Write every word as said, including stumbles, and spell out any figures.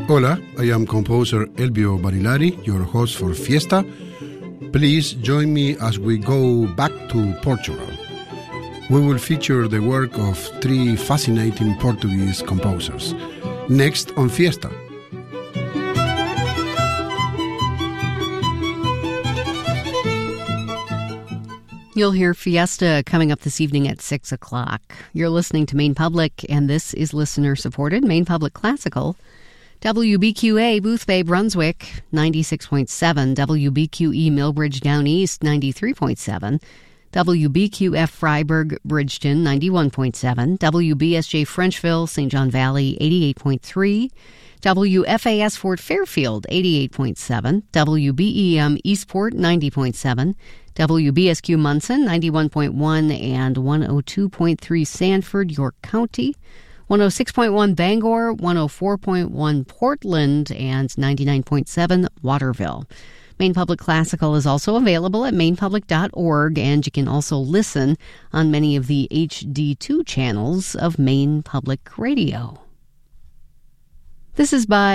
Hola, I am composer Elvio Barilari, your host for Fiesta. Please join me as we go back to Portugal. We will feature the work of three fascinating Portuguese composers. Next on Fiesta. You'll hear Fiesta coming up this evening at six o'clock. You're listening to Maine Public, and this is listener-supported Maine Public Classical. W B Q A, Boothbay, Brunswick, ninety-six point seven. W B Q E, Millbridge, Down East, ninety-three point seven. W B Q F, Freiburg, Bridgeton, ninety-one point seven. W B S J, Frenchville, Saint John Valley, eighty-eight point three. W F A S, Fort Fairfield, eighty-eight point seven. W B E M, Eastport, ninety point seven. W B S Q, Munson, ninety-one point one, and one oh two point three, Sanford, York County. one oh six point one Bangor, one oh four point one Portland, and ninety-nine point seven Waterville. Maine Public Classical is also available at maine public dot org, and you can also listen on many of the H D two channels of Maine Public Radio. This is by